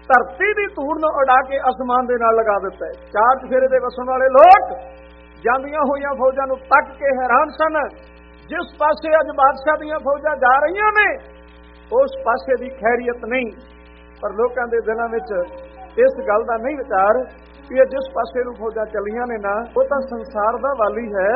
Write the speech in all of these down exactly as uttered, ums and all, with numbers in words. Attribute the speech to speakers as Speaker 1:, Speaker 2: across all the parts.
Speaker 1: ਧਰਤੀ ਦੀ ਧੂੜ ਨੂੰ ਉਡਾ ਕੇ ਅਸਮਾਨ ਦੇ ਨਾਲ ਲਗਾ ਦਿੱਤਾ ਹੈ। ਚਾਰ ਚੁਫੇਰੇ ਦੇ ਵਸਣ ਵਾਲੇ ਲੋਕ ਜਾਂਦੀਆਂ ਹੋਈਆਂ ਫੌਜਾਂ ਨੂੰ ਤੱਕ ਕੇ ਹੈਰਾਨ ਸਨ। ਜਿਸ ਪਾਸੇ ਅੱਜ ਬਾਦਸ਼ਾਹ ਦੀਆਂ ਫੌਜਾਂ ਜਾ ਰਹੀਆਂ ਨੇ ਉਸ ਪਾਸੇ ਦੀ ਖੈਰੀਅਤ ਨਹੀਂ, ਪਰ ਲੋਕਾਂ ਦੇ ਦਿਲਾਂ ਵਿੱਚ ਇਸ ਗੱਲ ਦਾ ਨਹੀਂ ਵਿਚਾਰ ਕਿ ਇਹ ਜਿਸ ਪਾਸੇ ਨੂੰ ਫੌਜਾਂ ਚੱਲੀਆਂ ਨੇ ਨਾ, ਉਹ ਤਾਂ ਸੰਸਾਰ ਦਾ ਵਾਲੀ ਹੈ।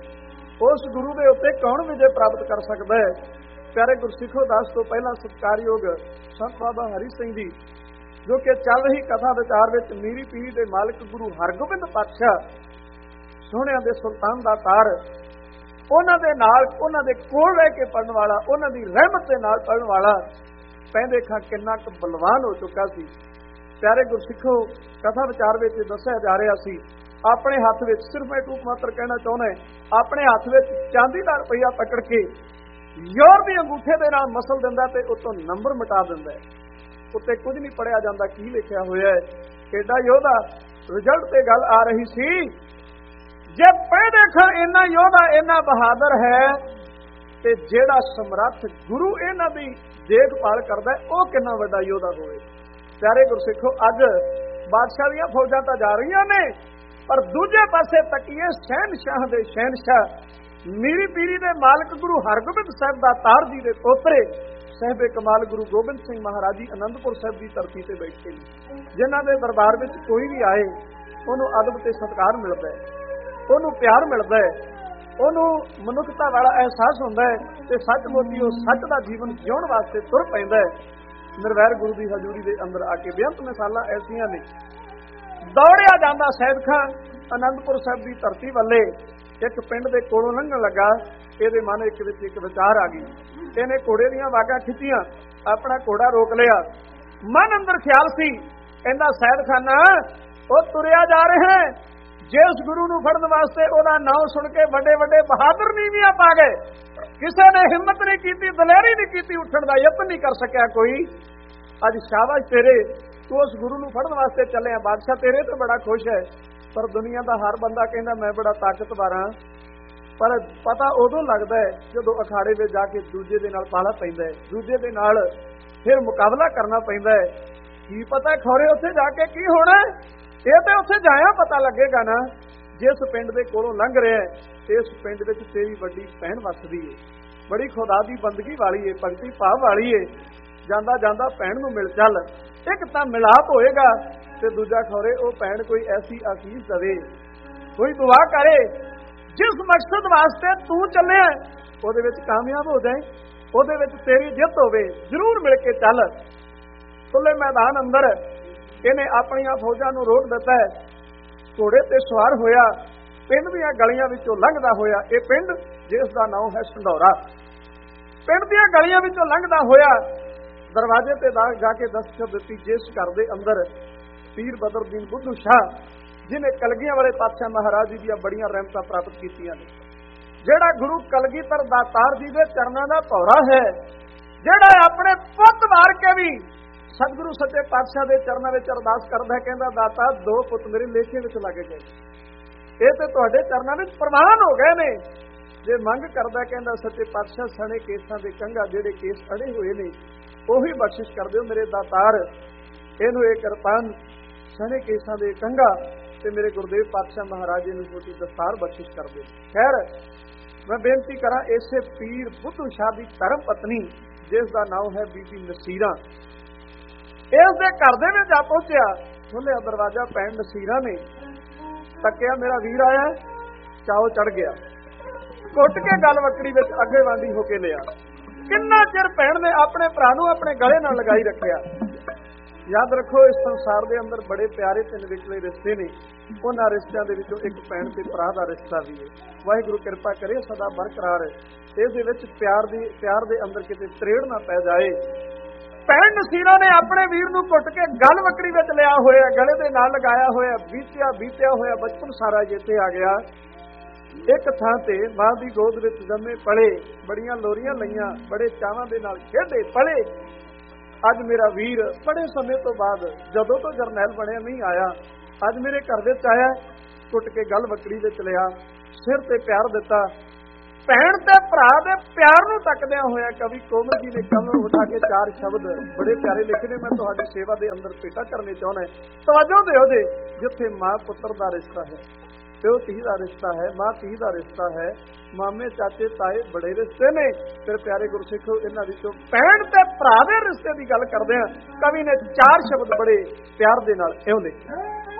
Speaker 1: ਉਸ ਗੁਰੂ ਦੇ ਉੱਤੇ ਕੌਣ ਵਿਜੇ ਪ੍ਰਾਪਤ ਕਰ ਸਕਦਾ ਹੈ? ਪਿਆਰੇ ਗੁਰਸਿੱਖੋ, ਦਾਸ ਤੋਂ ਪਹਿਲਾਂ ਸਤਿਕਾਰਯੋਗ ਸੰਤ ਬਾਬਾ ਹਰੀ ਸਿੰਘ ਜੀ, ਜੋ ਕਿ ਚੱਲ ਰਹੀ ਕਥਾ ਵਿਚਾਰ ਵਿੱਚ ਮੀਰੀ ਪੀਰੀ ਦੇ ਮਾਲਕ ਗੁਰੂ ਹਰਗੋਬਿੰਦ ਪਾਤਸ਼ਾਹ ਸੋਹਣਿਆਂ ਦੇ ਸੁਲਤਾਨ ਦਾ ਤਾਰ, ਉਹਨਾਂ ਦੇ ਨਾਲ, ਉਹਨਾਂ ਦੇ ਕੋਲ ਰਹਿ ਕੇ ਪੜਨ ਵਾਲਾ, ਉਹਨਾਂ ਦੀ ਰਹਿਮਤ ਦੇ ਨਾਲ ਪੜਨ ਵਾਲਾ ਪਹਿਲੇ ਖਾਂ ਕਿੰਨਾ ਕੁ ਬਲਵਾਨ ਹੋ ਚੁੱਕਾ ਸੀ। ਪਿਆਰੇ ਗੁਰਸਿੱਖੋ, ਕਥਾ ਵਿਚਾਰ ਵਿੱਚ ਦੱਸਿਆ ਜਾ ਰਿਹਾ ਸੀ, ਆਪਣੇ ਹੱਥ ਵਿੱਚ, ਸਿਰਫ ਮੈਂ ਟੂਕ ਮਾਤਰ ਕਹਿਣਾ ਚਾਹੁੰਦਾ, ਆਪਣੇ ਹੱਥ ਵਿੱਚ ਚਾਂਦੀ ਦਾ ਰੁਪਈਆ ਪਕੜ ਕੇ ਯੋਰ ਦੀ ਅੰਗੂਠੇ ਦੇ ਨਾਲ ਮਸਲ ਦਿੰਦਾ ਤੇ ਉੱਤੋਂ ਨੰਬਰ ਮਿਟਾ ਦਿੰਦਾ। ਉੱਤੇ ਕੁਝ ਨਹੀਂ ਪੜਿਆ ਜਾਂਦਾ ਕੀ ਲਿਖਿਆ ਹੋਇਆ ਹੈ। ਏਡਾ ਯੋਧਾ ਰਿਜ਼ਲਟ ਤੇ ਗੱਲ ਆ ਰਹੀ ਸੀ। ਜੇ ਪੜ੍ਹ ਦੇਖਾਂ ਇੰਨਾ ਯੋਧਾ, ਇੰਨਾ ਬਹਾਦਰ ਹੈ, ਤੇ ਜਿਹੜਾ ਸਮਰੱਥ ਗੁਰੂ ਇਹਨਾਂ ਦੀ ਦੇਖਭਾਲ ਕਰਦਾ ਉਹ ਕਿੰਨਾ ਵੱਡਾ ਯੋਧਾ ਹੋਵੇ। ਪਿਆਰੇ ਗੁਰਸਿੱਖੋ, ਅੱਜ ਬਾਦਸ਼ਾਹ ਦੀਆਂ ਫੌਜਾਂ ਤਾਂ ਜਾ ਰਹੀਆਂ ਨੇ, ਪਰ ਦੂਜੇ ਪਾਸੇ ਤੱਕੀਏ ਸ਼ਹਿਨਸ਼ਾਹ ਦੇ ਸ਼ਹਿਨਸ਼ਾਹ ਮੀਰੀ ਪੀਰੀ ਦੇ ਮਾਲਕ ਗੁਰੂ ਹਰਗੋਬਿੰਦ ਸਾਹਿਬ ਦਾ ਤਾਰ ਜੀ ਦੇ ਪੋਤਰੇ ਸਾਹਿਬੇ ਕਮਾਲ ਗੁਰੂ ਗੋਬਿੰਦ ਸਿੰਘ ਮਹਾਰਾਜ ਜੀ ਅਨੰਦਪੁਰ ਸਾਹਿਬ ਦੀ ਧਰਤੀ ਤੇ ਬੈਠੇ ਨੇ, ਜਿਨ੍ਹਾਂ ਦੇ ਦਰਬਾਰ ਵਿੱਚ ਕੋਈ ਵੀ ਆਏ ਉਹਨੂੰ ਅਦਬ ਤੇ ਸਤਿਕਾਰ ਮਿਲਦਾ ਹੈ, ਉਹਨੂੰ ਪਿਆਰ ਮਿਲਦਾ ਹੈ, ਉਹਨੂੰ ਮਨੁੱਖਤਾ ਵਾਲਾ ਅਹਿਸਾਸ ਹੁੰਦਾ ਹੈ, ਤੇ ਸੱਚਮੁੱਚ ਉਹ ਸੱਚ ਦਾ ਜੀਵਨ ਜਿਉਣ ਵਾਸਤੇ ਤੁਰ ਪੈਂਦਾ ਹੈ। ਨਿਰਵੈਰ ਗੁਰੂ ਦੀ ਹਜ਼ੂਰੀ ਦੇ ਅੰਦਰ ਆ ਕੇ ਬੇਅੰਤ ਮਿਸਾਲਾਂ ਐਸੀਆਂ ਨੇ। ਦੌੜਿਆ ਜਾਂਦਾ ਸੈਦ ਖਾਂ ਅਨੰਦਪੁਰ ਸਾਹਿਬ ਦੀ ਧਰਤੀ ਵੱਲੇ, ਇੱਕ ਪਿੰਡ ਦੇ ਕੋਲੋਂ ਲੰਘਣ ਲੱਗਾ, ਇਹਦੇ ਮਨ ਇੱਕ ਵਿੱਚ ਇੱਕ ਵਿਚਾਰ ਆ ਗਈ। ਇਹਨੇ ਘੋੜੇ ਦੀਆਂ ਵਾਗਾਂ ਖਿੱਚੀਆਂ, ਆਪਣਾ ਘੋੜਾ ਰੋਕ ਲਿਆ। ਮਨ ਅੰਦਰ ਖਿਆਲ ਸੀ, ਕਹਿੰਦਾ ਸੈਦ ਖਾਨਾ ਉਹ ਤੁਰਿਆ ਜਾ ਰਿਹਾ ਹੈ, ਜਿਸ ਗੁਰੂ ਨੂੰ ਫੜਨ ਵਾਸਤੇ ਉਹਦਾ ਨਾਮ ਸੁਣ ਕੇ ਵੱਡੇ ਵੱਡੇ ਬਹਾਦਰ ਨੀਵੀਆਂ ਪਾ ਗਏ, ਕਿਸੇ ਨੇ ਹਿੰਮਤ ਨਹੀਂ ਕੀਤੀ, ਦਲੇਰੀ ਨਹੀਂ ਕੀਤੀ, ਉੱਠਣ ਦਾ ਯਤਨ ਨਹੀਂ ਕਰ ਸਕਿਆ ਕੋਈ। ਅੱਜ ਸ਼ਾਬਾਸ਼ ਤੇਰੇ, ਤੂੰ ਉਸ ਗੁਰੂ ਨੂੰ ਫੜਨ ਵਾਸਤੇ ਚੱਲਿਆ, ਬਾਦਸ਼ਾਹ ਤੇਰੇ ਤੋਂ ਬੜਾ ਖੁਸ਼ ਹੈ। ਪਰ ਦੁਨੀਆ ਦਾ ਹਰ ਬੰਦਾ ਕਹਿੰਦਾ ਮੈਂ ਬੜਾ ਤਾਕਤਵਰ ਹਾਂ, ਪਰ ਪਤਾ ਉਦੋਂ ਲੱਗਦਾ ਹੈ ਜਦੋਂ ਅਖਾੜੇ ਵਿੱਚ ਜਾ ਕੇ ਦੂਜੇ ਦੇ ਨਾਲ ਪਾਲਾ ਪੈਂਦਾ ਹੈ, ਦੂਜੇ ਦੇ ਨਾਲ ਫਿਰ ਮੁਕਾਬਲਾ ਕਰਨਾ ਪੈਂਦਾ ਹੈ। ਕੀ ਪਤਾ ਖੌਰੇ ਉੱਥੇ ਜਾ ਕੇ ਕੀ ਹੋਣਾ, ਇਹ ਤੇ ਉੱਥੇ ਜਾਇਆ ਪਤਾ ਲੱਗੇਗਾ ਨਾ। ਜਿਸ ਪਿੰਡ ਦੇ ਕੋਲੋਂ ਲੰਘ ਰਿਹਾ ਹੈ, ਇਸ ਪਿੰਡ ਵਿੱਚ ਤੇਰੀ ਵੱਡੀ ਭੈਣ ਵੱਸਦੀ ਹੈ, ਬੜੀ ਖੁਦਾ ਦੀ ਬੰਦਗੀ ਵਾਲੀ ਹੈ, ਭਗਤੀ ਭਾਵ ਵਾਲੀ ਹੈ। ਜਾਂਦਾ ਜਾਂਦਾ ਭੈਣ ਨੂੰ ਮਿਲ ਚੱਲ, ਇੱਕ ਤਾਂ ਮਿਲਾਪ ਹੋਏਗਾ, ਤੇ ਦੂਜਾ ਖੌਰੇ ਉਹ ਭੈਣ ਕੋਈ ਐਸੀ ਅਸੀਸ ਦੇਵੇ, ਕੋਈ ਦੁਆ ਕਰੇ, ਜਿਸ ਮਕਸਦ ਵਾਸਤੇ ਤੂੰ ਚੱਲਿਆ ਉਹਦੇ ਵਿੱਚ ਕਾਮਯਾਬ ਹੋ ਜਾਏ, ਉਹਦੇ ਵਿੱਚ ਤੇਰੀ ਜਿੱਤ ਹੋਵੇ। ਜ਼ਰੂਰ ਮਿਲ ਕੇ ਚੱਲ। ਖੁੱਲੇ ਮੈਦਾਨ ਅੰਦਰ ਇਹਨੇ ਆਪਣੀਆਂ ਫੌਜਾਂ ਨੂੰ ਰੋਕ ਦਿੱਤਾ ਹੈ। ਘੋੜੇ ਤੇ ਸਵਾਰ ਹੋਇਆ, ਪਿੰਡ ਦੀਆਂ ਗਲੀਆਂ ਵਿੱਚੋਂ ਲੰਘਦਾ ਹੋਇਆ, ਇਹ ਪਿੰਡ ਜਿਸ ਦਾ ਨਾਮ ਹੈ ਸੰਧੌਰਾ, ਪਿੰਡ ਦੀਆਂ ਗਲੀਆਂ ਵਿੱਚੋਂ ਲੰਘਦਾ ਹੋਇਆ ਦਰਵਾਜ਼ੇ ਤੇ ਜਾ ਕੇ ਦਸਤਕ ਦਿੱਤੀ, ਜਿਸ ਘਰ ਦੇ ਅੰਦਰ ਪੀਰ ਬਦਰਦੀਨ ਬੁੱਧੂ ਸ਼ਾਹ, ਜਿਹਨੇ ਕਲਗੀਆਂ ਵਾਲੇ ਪਾਤਸ਼ਾਹ ਮਹਾਰਾਜ ਜੀ ਦੀਆਂ ਬੜੀਆਂ ਰਹਿਮਤਾਂ ਪ੍ਰਾਪਤ ਕੀਤੀਆਂ ਨੇ, ਜਿਹੜਾ ਗੁਰੂ ਕਲਗੀਧਰ ਦਾਤਾਰ ਜੀ ਦੇ ਚਰਨਾਂ ਦਾ ਭੌਰਾ ਹੈ, ਜਿਹੜਾ ਆਪਣੇ ਪੁੱਤ ਮਾਰ ਕੇ ਵੀ ਸਤਿਗੁਰੂ ਸੱਚੇ ਪਾਤਸ਼ਾਹ ਦੇ ਚਰਨਾਂ ਵਿੱਚ ਅਰਦਾਸ ਕਰਦਾ, ਕਹਿੰਦਾ ਦਾਤਾ ਦੋ ਪੁੱਤ ਮੇਰੇ ਲੇਖੇ ਵਿੱਚ ਲੱਗ ਗਏ, ਇਹ ਤੇ ਤੁਹਾਡੇ ਚਰਨਾਂ ਵਿੱਚ ਪ੍ਰਵਾਨ ਹੋ ਗਏ ਨੇ। ਜੇ ਮੰਗ ਕਰਦਾ, ਕਹਿੰਦਾ ਸੱਚੇ ਪਾਤਸ਼ਾਹ ਸਣੇ ਕੇਸਾਂ ਦੇ ਕੰਘਾ, ਜਿਹੜੇ ਕੇਸ ਅੜੇ ਹੋਏ ਨੇ ਉਹੀ ਬਖਸ਼ਿਸ਼ ਕਰ ਦਿਓ ਮੇਰੇ ਦਾਤਾਰ, ਇਹਨੂੰ ਇਹ ਕਿਰਪਾਨ ਸਣੇ ਕੇਸਾਂ ਦੇ ਕੰਘਾ, ਤੇ ਮੇਰੇ ਗੁਰਦੇਵ ਪਾਤਸ਼ਾਹ ਮਹਾਰਾਜ ਜੀ ਨੂੰ ਛੋਟੀ ਦਸਤਾਰ ਬਖਸ਼ਿਸ਼ ਕਰ ਦਿਓ। ਖੈਰ ਮੈਂ ਬੇਨਤੀ ਕਰਾਂ, ਇਸੇ ਪੀਰ ਬੁੱਧੂ ਸ਼ਾਹ ਦੀ ਧਰਮ ਪਤਨੀ, ਜਿਸ ਦਾ ਨਾਮ ਹੈ ਬੀਬੀ ਨਸੀਰਾਂ, ਇਸ ਦੇ ਘਰ ਦੇ ਵਿੱਚ ਆ ਪਹੁੰਚਿਆ। ਖੋਲ੍ਹਿਆ ਦਰਵਾਜ਼ਾ, ਭੈਣ ਨਸੀਰਾਂ ਨੇ ਤੱਕਿਆ, ਮੇਰਾ ਵੀਰ ਆਇਆ, ਚਾਓ ਚੜ ਗਿਆ, ਘੁੱਟ ਕੇ ਗਲ ਵੱਕੜੀ ਵਿੱਚ ਅੱਗੇ ਵਾਂਦੀ ਹੋ ਕੇ ਲਿਆ। ਕਿੰਨਾ ਚਿਰ ਭੈਣ ਨੇ ਆਪਣੇ ਭਰਾ ਨੂੰ ਆਪਣੇ ਗਲੇ ਨਾਲ ਲਗਾਈ ਰੱਖਿਆ। ਯਾਦ ਰੱਖੋ, ਇਸ ਸੰਸਾਰ ਦੇ ਅੰਦਰ ਬੜੇ ਪਿਆਰੇ ਤੇ ਨਿਵਕਲੇ ਰਿਸ਼ਤੇ ਨੇ, ਉਹਨਾਂ ਰਿਸ਼ਤਿਆਂ ਦੇ ਵਿੱਚੋਂ ਇੱਕ ਭੈਣ ਤੇ ਭਰਾ ਦਾ ਰਿਸ਼ਤਾ ਵੀ ਹੈ। ਵਾਹਿਗੁਰੂ ਕਿਰਪਾ ਕਰੇ ਸਦਾ ਬਰਕਰਾਰ ਇਸ ਦੇ ਵਿੱਚ ਪਿਆਰ ਦੀ ਪਿਆਰ ਦੇ ਅੰਦਰ ਕਿਤੇ ਤਰੇੜ ਨਾ ਪੈ ਜਾਏ। ਭੈਣ ਨਸੀਰਾਂ ਨੇ ਆਪਣੇ ਵੀਰ ਨੂੰ ਘੁੱਟ ਕੇ ਗਲ ਵੱਕੜੀ ਵਿੱਚ ਲਿਆ ਹੋਇਆ, ਗਲੇ ਦੇ ਨਾਲ ਲਗਾਇਆ ਹੋਇਆ, ਬੀਤਿਆ ਬੀਤਿਆ ਹੋਇਆ ਬਚਪਨ ਸਾਰਾ ਜਿੱਥੇ ਆ ਗਿਆ। ਇੱਕ ਥਾਂ ਤੇ ਮਾਂ ਦੀ ਗੋਦ ਵਿੱਚ ਜੰਮੇ ਪਲੇ, ਬੜੀਆਂ ਲੋਰੀਆਂ ਲਈਆਂ, ਬੜੇ ਚਾਵਾਂ ਦੇ ਨਾਲ ਖੇਡੇ ਪਲੇ। ਅੱਜ ਮੇਰਾ ਵੀਰ ਬੜੇ ਸਮੇਂ ਤੋਂ ਬਾਅਦ, ਜਦੋਂ ਤੋਂ ਜਰਨੈਲ ਬਣਿਆ ਨਹੀਂ ਆਇਆ, ਅੱਜ ਮੇਰੇ ਘਰ ਵਿੱਚ ਆਇਆ। ਘੁੱਟ ਕੇ ਗਲ ਵੱਕੜੀ ਵਿੱਚ ਲਿਆ, ਸਿਰ ਤੇ ਪਿਆਰ ਦਿੱਤਾ, ਭੈਣ ਤੇ ਭਰਾ ਦੇ ਪਿਆਰ ਨੂੰ ਤੱਕਦਿਆਂ ਹੋਇਆ ਕਵੀ ਕੋਮਲ ਜੀ ਨੇ ਕਲਮ ਉਠਾ ਕੇ ਚਾਰ ਸ਼ਬਦ ਬੜੇ ਪਿਆਰੇ ਲਿਖੇ ਨੇ। ਮੈਂ ਤੁਹਾਡੀ ਸੇਵਾ ਦੇ ਅੰਦਰ ਭੇਟਾ ਕਰਨੇ ਚਾਹੁੰਦਾ। ਤਵੱਜੋ ਦਿਓ ਜੀ, ਜਿੱਥੇ ਮਾਂ ਪੁੱਤਰ ਦਾ ਰਿਸ਼ਤਾ ਹੈ, ਪਿਓ ਧੀ ਦਾ ਰਿਸ਼ਤਾ ਹੈ, ਮਾਂ ਧੀ ਦਾ ਰਿਸ਼ਤਾ ਹੈ, ਮਾਮੇ ਚਾਚੇ ਤਾਏ ਬੜੇ ਰਿਸ਼ਤੇ ਨੇ। ਫਿਰ ਪਿਆਰੇ ਗੁਰਸਿੱਖੋ, ਇਹਨਾਂ ਵਿੱਚੋਂ ਭੈਣ ਤੇ ਭਰਾ ਦੇ ਰਿਸ਼ਤੇ ਦੀ ਗੱਲ ਕਰਦੇ ਆ। ਕਵੀ ਨੇ ਚਾਰ ਸ਼ਬਦ ਬੜੇ ਪਿਆਰ ਦੇ ਨਾਲ ਇਉਂ ਲਿਖੇ।